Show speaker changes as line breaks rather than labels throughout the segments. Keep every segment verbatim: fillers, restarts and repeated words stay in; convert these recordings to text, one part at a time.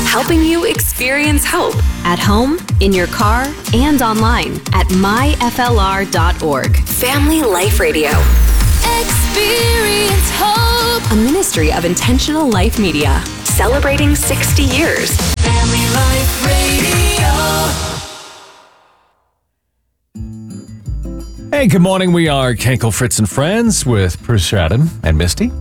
helping you experience hope at home, in your car, and online at my f l r dot org. Family Life Radio. Experience hope. A ministry of Intentional Life Media, celebrating sixty years. Family Life Radio.
Hey, good morning. We are Kenkel, Fritz, and Friends with Producer Adam and Misty.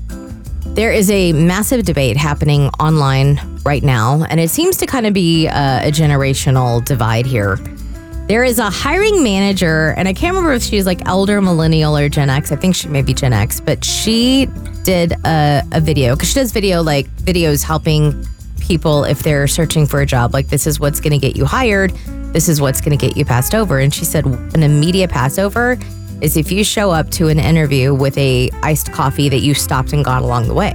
There is a massive debate happening online right now, and it seems to kind of be a, a generational divide here. There is a hiring manager, and I can't remember if she's like elder, millennial, or Gen X. I think she may be Gen X, but she did a, a video, because she does video, like videos helping people if they're searching for a job. Like, this is what's going to get you hired. This is what's going to get you passed over. And she said an immediate passover is if you show up to an interview with a iced coffee that you stopped and got along the way.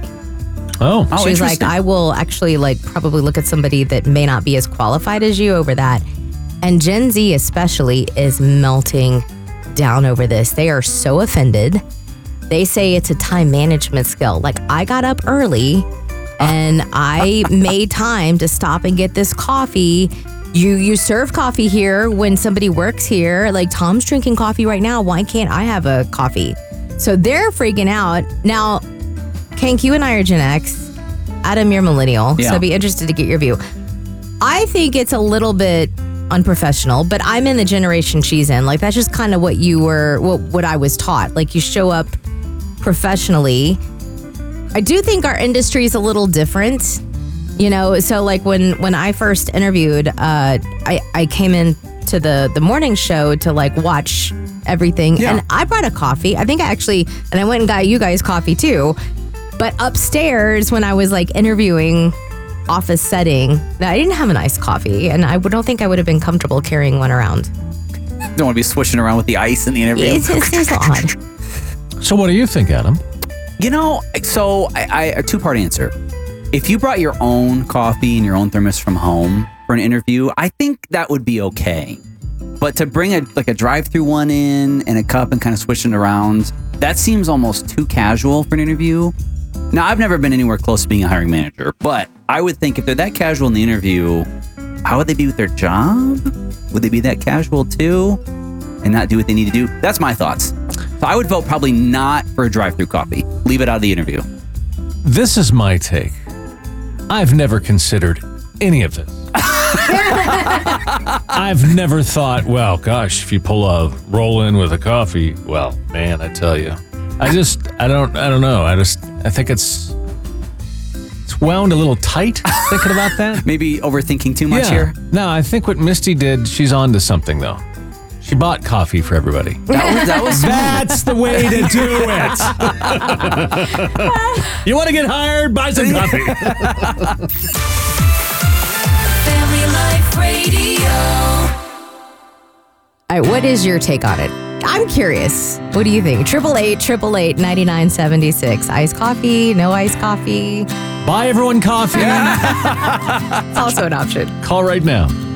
Oh,
oh She's like, I will actually like probably look at somebody that may not be as qualified as you over that. And Gen Z especially is melting down over this. They are so offended. They say it's a time management skill. Like, I got up early and I made time to stop and get this coffee. You you serve coffee here when somebody works here. Like, Tom's drinking coffee right now. Why can't I have a coffee? So they're freaking out. Now, Kenk, you and I are Gen X. Adam, you're millennial. Yeah. So I'd be interested to get your view. I think it's a little bit unprofessional, but I'm in the generation she's in. Like, that's just kind of what you were, what, what I was taught. Like, you show up professionally. I do think our industry is a little different. You know, so like when, when I first interviewed, uh, I, I came in to the, the morning show to like watch everything. Yeah. And I brought a coffee. I think I actually, and I went and got you guys coffee too. But upstairs when I was like interviewing office setting, I didn't have an iced coffee. And I don't think I would have been comfortable carrying one around.
Don't want to be swishing around with the ice in the interview.
It's, it's, it's odd.
So what do you think, Adam?
You know, so I, I a two-part answer. If you brought your own coffee and your own thermos from home for an interview, I think that would be okay. But to bring a like a drive-through one in and a cup and kind of switch it around, that seems almost too casual for an interview. Now, I've never been anywhere close to being a hiring manager, but I would think if they're that casual in the interview, how would they be with their job? Would they be that casual too and not do what they need to do? That's my thoughts. So I would vote probably not for a drive-through coffee. Leave it out of the interview.
This is my take. I've never considered any of this. I've never thought, well, gosh, if you pull a roll in with a coffee, well, man, I tell you, I just, I don't, I don't know. I just, I think it's, it's wound a little tight thinking about that.
Maybe overthinking too much
yeah.
here.
No, I think what Misty did, she's on to something though. She bought coffee for everybody.
That was, that was
That's the way to do it. You want to get hired? Buy some coffee.
Family Life Radio.
All right, what is your take on it? I'm curious. What do you think? Triple eight, triple eight, ninety nine seventy six. Iced coffee? No iced coffee?
Buy everyone coffee.
It's also an option.
Call right now.